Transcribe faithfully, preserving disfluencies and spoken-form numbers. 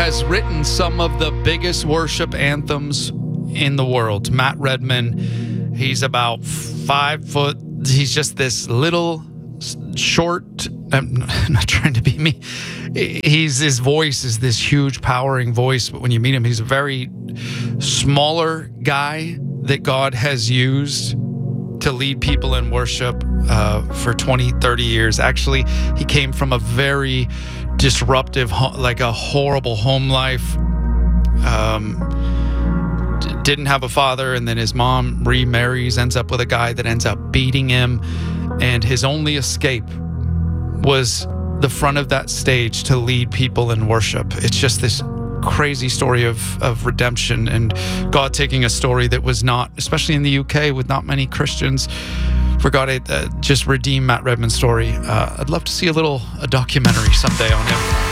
has written some of the biggest worship anthems in the world. Matt Redman, he's about five foot. He's just this little short. I'm not trying to be me. He's his voice is this huge, powering voice, but when you meet him, he's a very smaller guy that God has used to lead people in worship uh, for twenty, thirty years. Actually, he came from a very disruptive, like a horrible home life. Um, d- didn't have a father, and then his mom remarries, ends up with a guy that ends up beating him, and his only escape was the front of that stage to lead people in worship. It's just this crazy story of, of redemption and God taking a story that was not, especially in the U K with not many Christians, for God to uh, just redeem Matt Redman's story. Uh, I'd love to see a little a documentary someday on him.